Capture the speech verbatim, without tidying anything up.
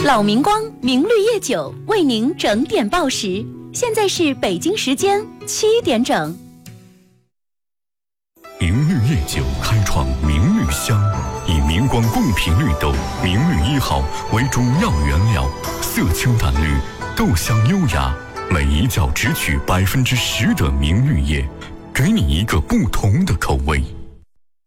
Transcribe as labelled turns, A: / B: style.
A: 老明光明绿叶酒为您整点报时，现在是北京时间七点整。
B: 明绿叶酒开创明绿香，以明光贡品绿豆明绿一号为主要原料，色清淡绿，豆香优雅，每一角只取百分之十的明绿叶，给你一个不同的口味。